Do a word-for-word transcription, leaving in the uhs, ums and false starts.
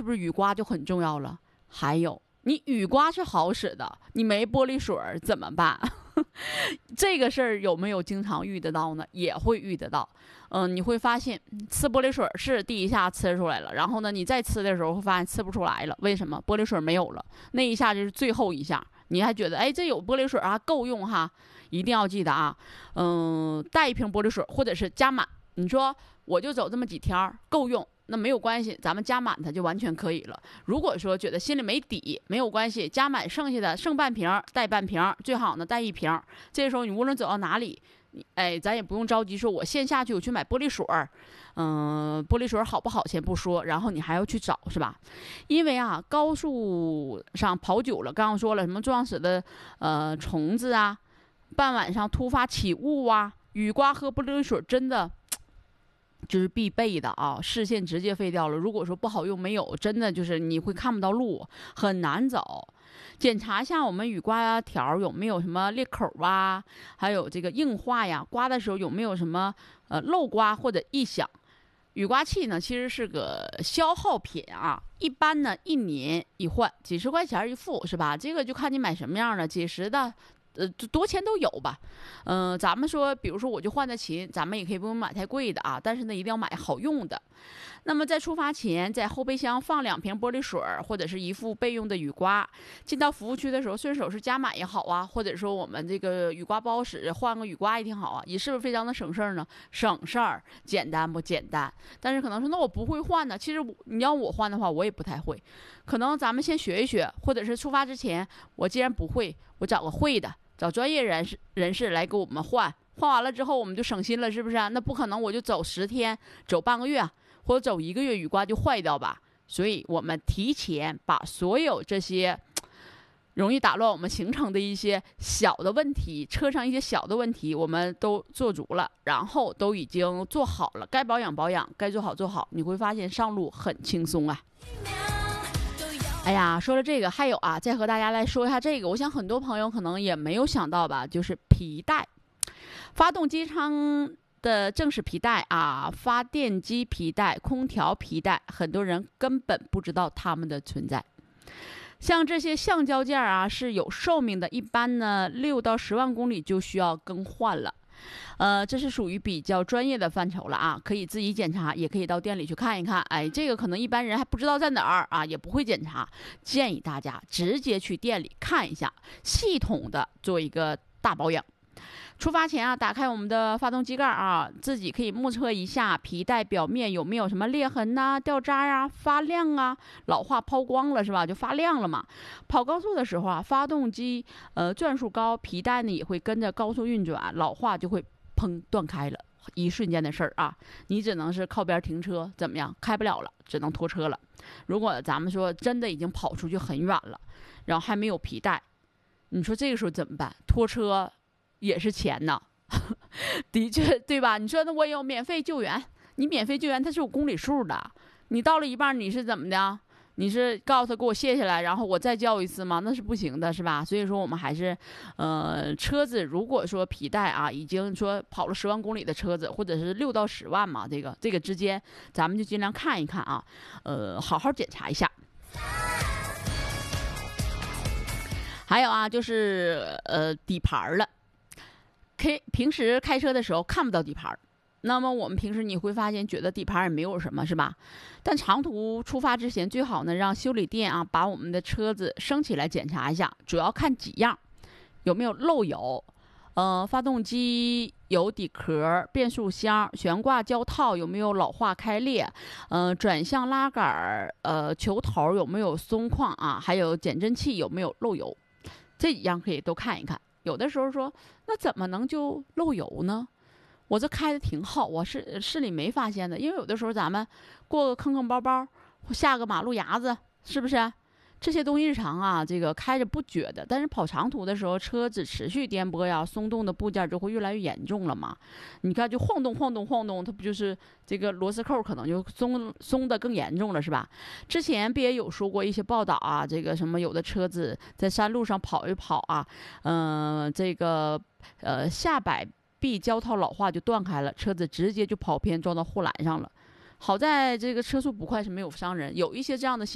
不是雨刮就很重要了？还有，你雨刮是好使的，你没玻璃水怎么办？这个事儿有没有经常遇得到呢？也会遇得到。嗯、呃，你会发现呲玻璃水是第一下呲出来了，然后呢，你再呲的时候会发现呲不出来了。为什么？玻璃水没有了，那一下就是最后一下。你还觉得哎，这有玻璃水啊，够用哈？一定要记得啊，嗯、呃，带一瓶玻璃水或者是加满。你说我就走这么几天够用。那没有关系，咱们加满它就完全可以了。如果说觉得心里没底，没有关系，加满剩下的剩半瓶带半瓶，最好呢带一瓶。这时候你无论走到哪里，哎，咱也不用着急说我线下去我去买玻璃水儿，嗯、呃，玻璃水好不好先不说，然后你还要去找是吧？因为啊，高速上跑久了，刚刚说了什么撞死的呃虫子啊，傍晚上突发起雾啊，雨刮和玻璃水真的。这是必备的啊，视线直接废掉了。如果说不好用，没有，真的就是你会看不到路，很难走。检查一下我们雨刮条有没有什么裂口啊，还有这个硬化呀，刮的时候有没有什么呃漏刮或者异响。雨刮器呢，其实是个消耗品啊，一般呢一年一换，几十块钱一副是吧？这个就看你买什么样的，几十的。呃，多钱都有吧，嗯、呃，咱们说，比如说我就换的勤，咱们也可以不用买太贵的啊，但是呢，一定要买好用的。那么在出发前，在后备箱放两瓶玻璃水或者是一副备用的雨刮。进到服务区的时候，顺手是加满也好啊，或者说我们这个雨刮不好使，换个雨刮也挺好啊，也是不是非常的省事儿呢？省事儿，简单不简单？但是可能说，那我不会换呢。其实你要我换的话，我也不太会。可能咱们先学一学，或者是出发之前，我既然不会，我找个会的。找专业人士人士来给我们换，换完了之后我们就省心了，是不是啊？那不可能我就走十天，走半个月，或者走一个月，雨刮就坏掉吧？所以我们提前把所有这些容易打乱我们行程的一些小的问题，车上一些小的问题，我们都做足了，然后都已经做好了，该保养保养，该做好做好，你会发现上路很轻松啊。哎呀，说了这个，还有啊，再和大家来说一下这个，我想很多朋友可能也没有想到吧，就是皮带，发动机舱的正时皮带啊，发电机皮带、空调皮带，很多人根本不知道它们的存在。像这些橡胶件啊是有寿命的，一般呢六到十万公里就需要更换了。呃，这是属于比较专业的范畴了啊，可以自己检查，也可以到店里去看一看。哎，这个可能一般人还不知道在哪儿啊，也不会检查，建议大家直接去店里看一下，系统的做一个大保养。出发前啊，打开我们的发动机盖啊，自己可以目测一下皮带表面有没有什么裂痕呐、啊、掉渣啊、发亮啊，老化抛光了是吧？就发亮了嘛。跑高速的时候啊，发动机呃转速高，皮带呢也会跟着高速运转，老化就会砰断开了，一瞬间的事儿啊。你只能是靠边停车，怎么样？开不了了，只能拖车了。如果咱们说真的已经跑出去很远了，然后还没有皮带，你说这个时候怎么办？拖车也是钱呐，的确，对吧？你说那我有免费救援，你免费救援它是有公里数的，你到了一半你是怎么的？你是告诉他给我卸下来，然后我再叫一次吗？那是不行的，是吧？所以说我们还是，呃，车子如果说皮带啊已经说跑了十万公里的车子，或者是六到十万嘛，这个这个之间，咱们就尽量看一看啊，呃，好好检查一下。还有啊，就是呃底盘了。开平时开车的时候看不到底盘，那么我们平时你会发现觉得底盘也没有什么，是吧？但长途出发之前，最好呢让修理店啊把我们的车子升起来检查一下，主要看几样：有没有漏油，呃，发动机油底壳、变速箱、悬挂胶套有没有老化开裂，呃，转向拉杆呃球头有没有松旷啊，还有减震器有没有漏油，这几样可以都看一看。有的时候说，那怎么能就漏油呢？我这开的挺好，我是视里没发现的。因为有的时候咱们过个坑坑包包，下个马路牙子，是不是？这些东西日常啊，这个开着不觉得，但是跑长途的时候，车子持续颠簸呀，松动的部件就会越来越严重了嘛。你看，就晃动晃动晃动，它不就是这个螺丝扣可能就松松的更严重了，是吧？之前不也有说过一些报道啊，这个什么有的车子在山路上跑一跑啊，嗯、呃，这个呃下摆臂胶套老化就断开了，车子直接就跑偏撞到护栏上了。好在这个车速不快，是没有伤人。有一些这样的新